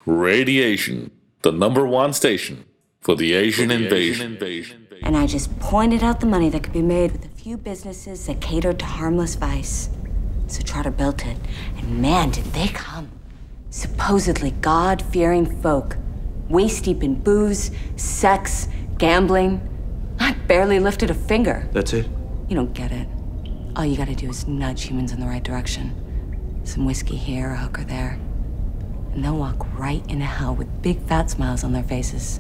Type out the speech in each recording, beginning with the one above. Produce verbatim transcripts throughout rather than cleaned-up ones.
Radiation, the number one station for the Asian, for the invasion. Asian invasion. And I just pointed out the money that could be made with a few businesses that catered to harmless vice. So Trotter built it, and man, did they come. Supposedly God-fearing folk, waist-deep in booze, sex, gambling. I barely lifted a finger. That's it? You don't get it. All you gotta do is nudge humans in the right direction. Some whiskey here, a hooker there. And they'll walk right into hell with big fat smiles on their faces.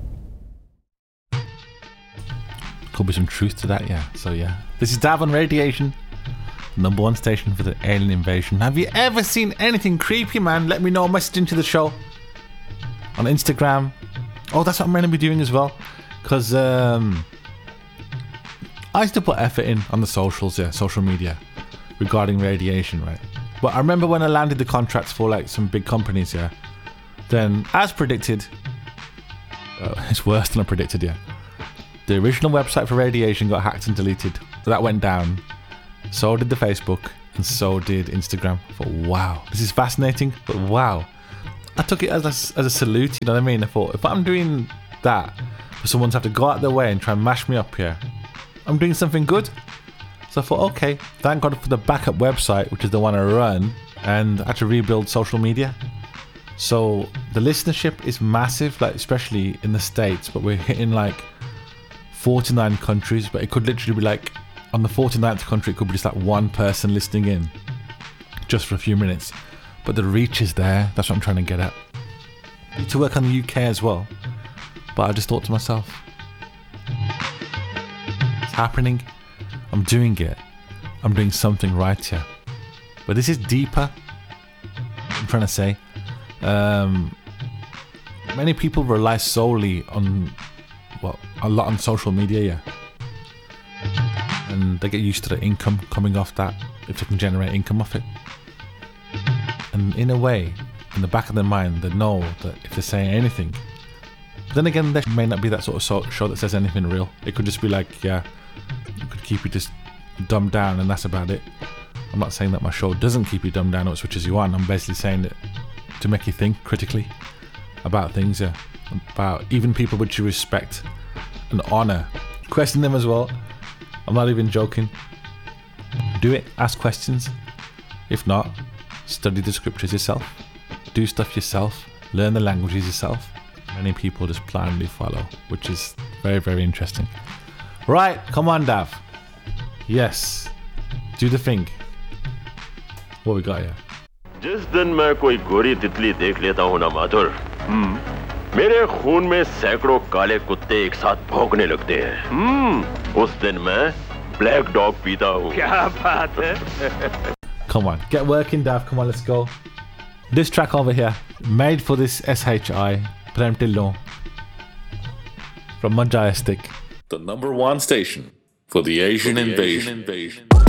Could be some truth to that, yeah. So yeah. This is Dav on Radiation, number one station for the alien invasion. Have you ever seen anything creepy, man? Let me know. Message into the show on Instagram. Oh, that's what I'm going to be doing as well. Because um, I used to put effort in on the socials, yeah, social media, regarding radiation, right? But I remember when I landed the contracts for like some big companies, yeah, then as predicted, uh, it's worse than I predicted, yeah. The original website for Radiation got hacked and deleted. So that went down. So did the Facebook, and so did Instagram. I thought, wow, this is fascinating, but wow. I took it as a, as a salute, you know what I mean? I thought, if I'm doing that for someone to have to go out their way and try and mash me up here, I'm doing something good. So I thought, okay, thank God for the backup website, which is the one I run, and I had to rebuild social media. So the listenership is massive, like especially in the States, but we're hitting like forty-nine countries, but it could literally be like on the forty-ninth country, it could be just like one person listening in just for a few minutes. But the reach is there. That's what I'm trying to get at. I need to work on the U K as well. But I just thought to myself, it's happening. I'm doing it. I'm doing something right here. But this is deeper. I'm trying to say. Um, many people rely solely on, well, a lot on social media, yeah. And they get used to the income coming off that, if they can generate income off it. And in a way, in the back of their mind, they know that if they're saying anything, but then again, there may not be that sort of show that says anything real. It could just be like, yeah, you could keep it just dumbed down and that's about it. I'm not saying that my show doesn't keep you dumbed down or it switches you on. I'm basically saying it to make you think critically about things, yeah. About even people which you respect and honour. Question them as well. I'm not even joking. Do it. Ask questions. If not, study the scriptures yourself. Do stuff yourself. Learn the languages yourself. Many people just blindly follow, which is very, very interesting. Right, come on, Dav. Yes, do the thing. What we got here? जिस दिन मैं कोई गोरी तितली देख लेता हूँ ना माधुर, मेरे खून में सैकड़ों काले कुत्ते एक साथ भौंकने लगते हैं। उस दिन मैं ब्लैक डॉग पीता हूँ। क्या बात है? Come on, get working, Dav. Come on, let's go. This track over here, made for this S H I, Prem Tillon, from Majestic. The number one station for the Asian, for the invasion. Asian invasion.